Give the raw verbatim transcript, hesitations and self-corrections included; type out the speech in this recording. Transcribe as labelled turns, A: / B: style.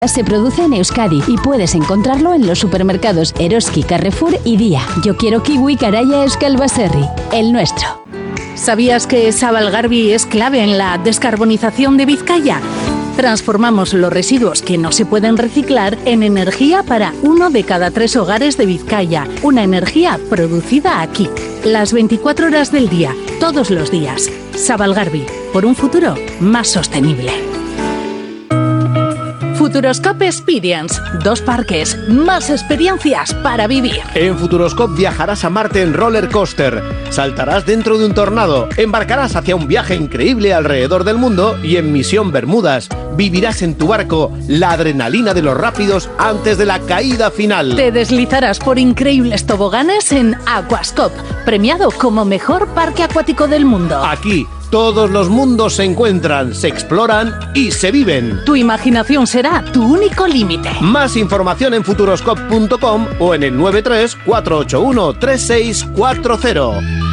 A: Se produce en Euskadi y puedes encontrarlo en los supermercados Eroski, Carrefour y Día. Yo quiero kiwi Caraya Euskal Baserri, el nuestro.
B: ¿Sabías que Zabalgarbi es clave en la descarbonización de Vizcaya? Transformamos los residuos que no se pueden reciclar en energía para uno de cada tres hogares de Vizcaya. Una energía producida aquí. Las veinticuatro horas del día, todos los días. Zabalgarbi, por un futuro más sostenible. Futuroscope Experience. Dos parques, más experiencias para vivir.
C: En Futuroscope viajarás a Marte en roller coaster, saltarás dentro de un tornado, embarcarás hacia un viaje increíble alrededor del mundo y en Misión Bermudas vivirás en tu barco la adrenalina de los rápidos antes de la caída final.
B: Te deslizarás por increíbles toboganes en Aquascope, premiado como mejor parque acuático del mundo.
C: Aquí todos los mundos se encuentran, se exploran y se viven.
B: Tu imaginación será tu único límite.
C: Más información en futuroscope punto com o en el nueve tres cuatro ocho uno tres seis cuatro cero.